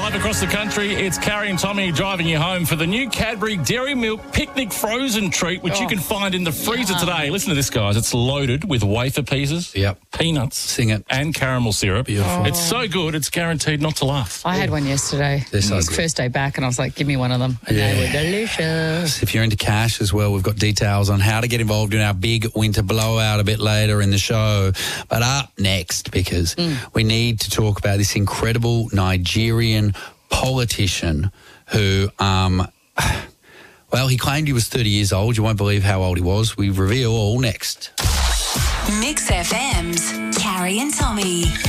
Live across the country, it's Carrie and Tommy driving you home for the new Cadbury Dairy Milk Picnic Frozen Treat, which you can find in the freezer today. Listen to this, guys. It's loaded with wafer pieces, peanuts, Sing it, and caramel syrup. Beautiful. It's so good, it's guaranteed not to last. I had one yesterday. They're so It was good. first day back, and I was like, give me one of them. And they were delicious. If you're into cash as well, we've got details on how to get involved in our big winter blowout a bit later in the show. But up next, because we need to talk about this incredible Nigerian politician who, well, he claimed he was 30 years old. You won't believe how old he was. We reveal all next. Mix FM's Carrie and Tommy.